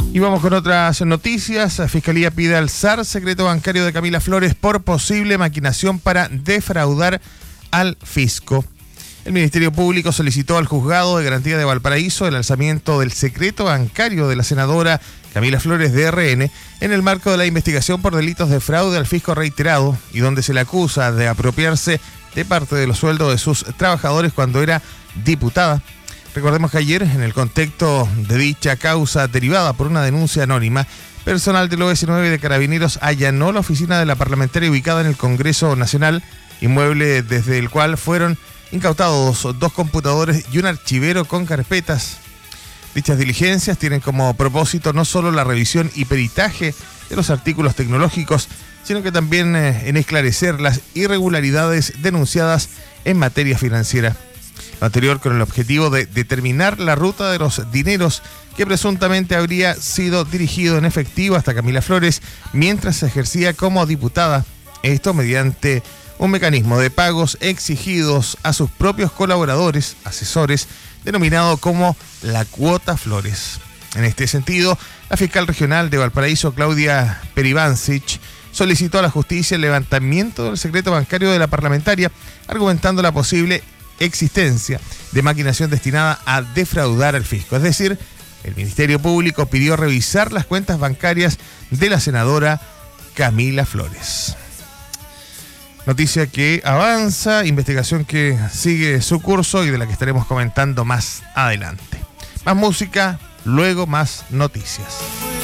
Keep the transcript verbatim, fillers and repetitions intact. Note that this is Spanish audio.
Y vamos con otras noticias. La Fiscalía pide alzar secreto bancario de Camila Flores por posible maquinación para defraudar al fisco. El Ministerio Público solicitó al Juzgado de Garantía de Valparaíso el alzamiento del secreto bancario de la senadora Camila Flores de R N en el marco de la investigación por delitos de fraude al fisco reiterado y donde se le acusa de apropiarse de parte de los sueldos de sus trabajadores cuando era diputada. Recordemos que ayer, en el contexto de dicha causa derivada por una denuncia anónima, personal del O S nueve de Carabineros allanó la oficina de la parlamentaria ubicada en el Congreso Nacional, inmueble desde el cual fueron incautados dos computadores y un archivero con carpetas. Dichas diligencias tienen como propósito no solo la revisión y peritaje de los artículos tecnológicos, sino que también eh, en esclarecer las irregularidades denunciadas en materia financiera. Lo anterior con el objetivo de determinar la ruta de los dineros que presuntamente habría sido dirigido en efectivo hasta Camila Flores mientras se ejercía como diputada. Esto mediante un mecanismo de pagos exigidos a sus propios colaboradores, asesores, denominado como la cuota Flores. En este sentido, la fiscal regional de Valparaíso, Claudia Peribancic, solicitó a la justicia el levantamiento del secreto bancario de la parlamentaria, argumentando la posible existencia de maquinación destinada a defraudar al fisco. Es decir, el Ministerio Público pidió revisar las cuentas bancarias de la senadora Camila Flores. Noticia que avanza, investigación que sigue su curso y de la que estaremos comentando más adelante. Más música, luego más noticias.